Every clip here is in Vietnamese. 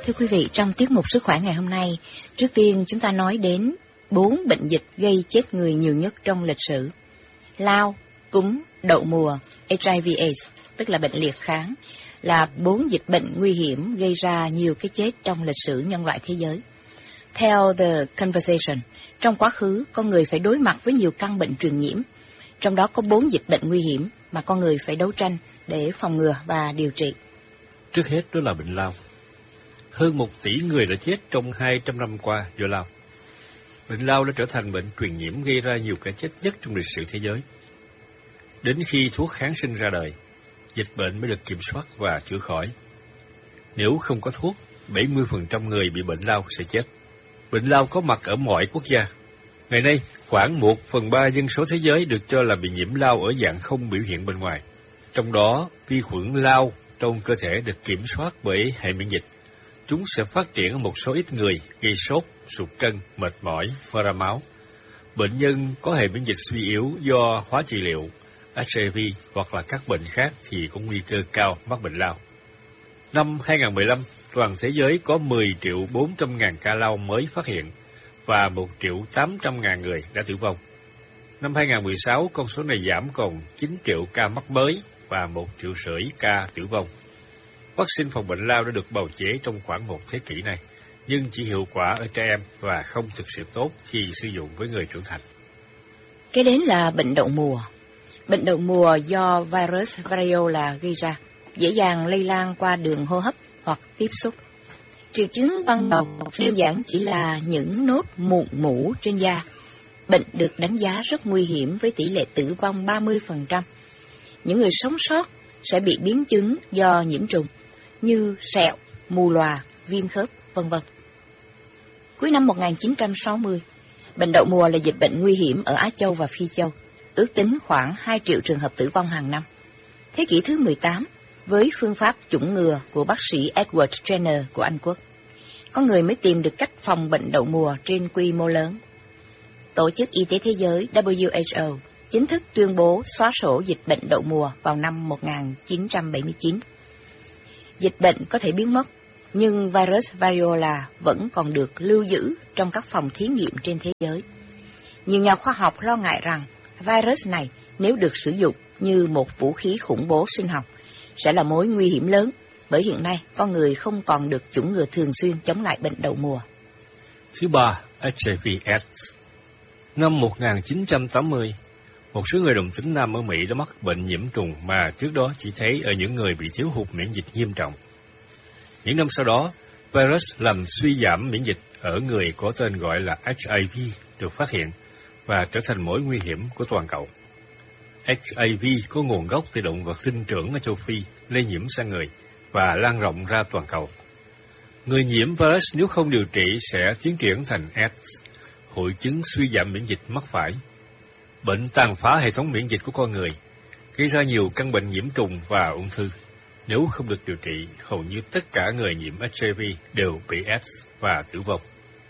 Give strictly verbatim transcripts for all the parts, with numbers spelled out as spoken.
Thưa quý vị, trong tiết mục Sức khỏe ngày hôm nay, trước tiên chúng ta nói đến bốn bệnh dịch gây chết người nhiều nhất trong lịch sử. Lao, cúm, đậu mùa, H I V AIDS, tức là bệnh liệt kháng, là bốn dịch bệnh nguy hiểm gây ra nhiều cái chết trong lịch sử nhân loại thế giới. Theo The Conversation, trong quá khứ, con người phải đối mặt với nhiều căn bệnh truyền nhiễm. Trong đó có bốn dịch bệnh nguy hiểm mà con người phải đấu tranh để phòng ngừa và điều trị. Trước hết đó là bệnh lao. Hơn một tỷ người đã chết trong hai trăm năm qua do lao. Bệnh lao đã trở thành bệnh truyền nhiễm gây ra nhiều cái chết nhất trong lịch sử thế giới. Đến khi thuốc kháng sinh ra đời, dịch bệnh mới được kiểm soát và chữa khỏi. Nếu không có thuốc, bảy mươi phần trăm người bị bệnh lao sẽ chết. Bệnh lao có mặt ở mọi quốc gia. Ngày nay, khoảng một phần ba dân số thế giới được cho là bị nhiễm lao ở dạng không biểu hiện bên ngoài. Trong đó, vi khuẩn lao trong cơ thể được kiểm soát bởi hệ miễn dịch. Chúng sẽ phát triển ở một số ít người, gây sốt, sụt cân, mệt mỏi, ho ra máu. Bệnh nhân có hệ miễn dịch suy yếu do hóa trị liệu, H I V hoặc là các bệnh khác thì có nguy cơ cao mắc bệnh lao. Năm hai không một lăm, toàn thế giới có mười triệu bốn trăm ngàn ca lao mới phát hiện và một triệu tám trăm ngàn người đã tử vong. Năm hai không một sáu, con số này giảm còn chín triệu ca mắc mới và một triệu rưỡi ca tử vong. Vaccine phòng bệnh lao đã được bào chế trong khoảng một thế kỷ này, nhưng chỉ hiệu quả ở trẻ em và không thực sự tốt khi sử dụng với người trưởng thành. Kế đến là bệnh đậu mùa. Bệnh đậu mùa do virus variola gây ra, dễ dàng lây lan qua đường hô hấp hoặc tiếp xúc. Triệu chứng ban đầu đơn giản chỉ là những nốt mụn mủ trên da. Bệnh được đánh giá rất nguy hiểm với tỷ lệ tử vong ba mươi phần trăm. Những người sống sót sẽ bị biến chứng do nhiễm trùng như sẹo, mù lòa, viêm khớp, vân vân. Cuối năm một nghìn chín trăm sáu mươi, bệnh đậu mùa là dịch bệnh nguy hiểm ở Á Châu và Phi Châu, ước tính khoảng hai triệu trường hợp tử vong hàng năm. Thế kỷ thứ mười tám, với phương pháp chủng ngừa của bác sĩ Edward Jenner của Anh Quốc, con người mới tìm được cách phòng bệnh đậu mùa trên quy mô lớn. Tổ chức Y tế Thế giới W H O chính thức tuyên bố xóa sổ dịch bệnh đậu mùa vào năm một nghìn chín trăm bảy mươi chín. Dịch bệnh có thể biến mất, nhưng virus variola vẫn còn được lưu giữ trong các phòng thí nghiệm trên thế giới. Nhiều nhà khoa học lo ngại rằng virus này nếu được sử dụng như một vũ khí khủng bố sinh học sẽ là mối nguy hiểm lớn, bởi hiện nay con người không còn được chủng ngừa thường xuyên chống lại bệnh đậu mùa. Thứ ba, H I V AIDS. Năm một nghìn chín trăm tám mươi, một số người đồng tính nam ở Mỹ đã mắc bệnh nhiễm trùng mà trước đó chỉ thấy ở những người bị thiếu hụt miễn dịch nghiêm trọng. Những năm sau đó, virus làm suy giảm miễn dịch ở người có tên gọi là H I V được phát hiện và trở thành mối nguy hiểm của toàn cầu. H I V có nguồn gốc từ động vật sinh trưởng ở châu Phi, lây nhiễm sang người và lan rộng ra toàn cầu. Người nhiễm virus nếu không điều trị sẽ tiến triển thành AIDS, hội chứng suy giảm miễn dịch mắc phải. Bệnh tàn phá hệ thống miễn dịch của con người, gây ra nhiều căn bệnh nhiễm trùng và ung thư. Nếu không được điều trị, hầu như tất cả người nhiễm H I V đều bị AIDS và tử vong.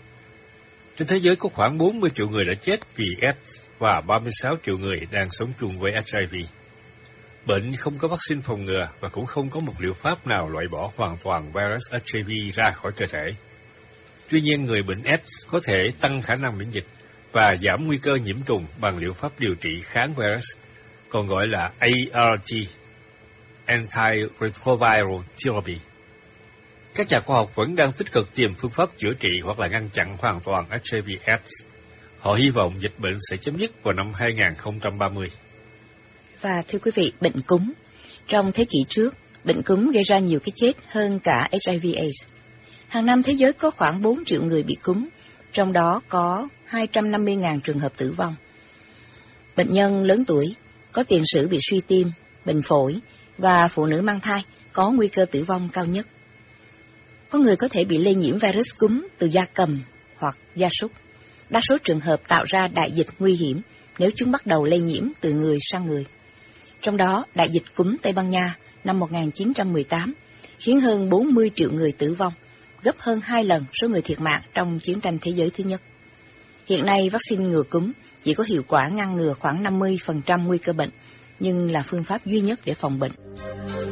Trên thế giới có khoảng bốn mươi triệu người đã chết vì AIDS và ba mươi sáu triệu người đang sống chung với H I V. Bệnh không có vaccine phòng ngừa và cũng không có một liệu pháp nào loại bỏ hoàn toàn virus H I V ra khỏi cơ thể. Tuy nhiên, người bệnh AIDS có thể tăng khả năng miễn dịch và giảm nguy cơ nhiễm trùng bằng liệu pháp điều trị kháng virus, còn gọi là A R T, Antiretroviral Therapy. Các nhà khoa học vẫn đang tích cực tìm phương pháp chữa trị hoặc là ngăn chặn hoàn toàn H I V AIDS. Họ hy vọng dịch bệnh sẽ chấm dứt vào năm hai nghìn không trăm ba mươi. Và thưa quý vị, bệnh cúm. Trong thế kỷ trước, bệnh cúm gây ra nhiều cái chết hơn cả H I V AIDS. Hàng năm thế giới có khoảng bốn triệu người bị cúm, trong đó có hai trăm năm mươi nghìn trường hợp tử vong. Bệnh nhân lớn tuổi, có tiền sử bị suy tim, bệnh phổi và phụ nữ mang thai có nguy cơ tử vong cao nhất. Có người có thể bị lây nhiễm virus cúm từ gia cầm hoặc gia súc. Đa số trường hợp tạo ra đại dịch nguy hiểm nếu chúng bắt đầu lây nhiễm từ người sang người. Trong đó, đại dịch cúm Tây Ban Nha năm một nghìn chín trăm mười tám khiến hơn bốn mươi triệu người tử vong, gấp hơn hai lần số người thiệt mạng trong chiến tranh thế giới thứ nhất. Hiện nay, vaccine ngừa cúm chỉ có hiệu quả ngăn ngừa khoảng năm mươi phần trăm nguy cơ bệnh, nhưng là phương pháp duy nhất để phòng bệnh.